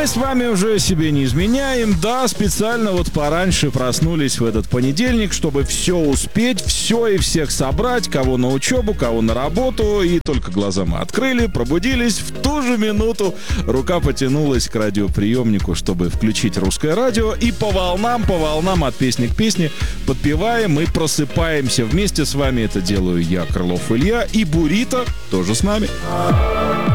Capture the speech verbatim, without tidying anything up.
Мы с вами уже себе не изменяем. Да, специально вот пораньше проснулись в этот понедельник, чтобы все успеть, все и всех собрать, кого на учебу, кого на работу. И только глаза мы открыли, пробудились. В ту же минуту рука потянулась к радиоприемнику, чтобы включить русское радио. И по волнам, по волнам от песни к песне подпеваем и просыпаемся. Вместе с вами это делаю я, Крылов Илья, и Бурито тоже с нами.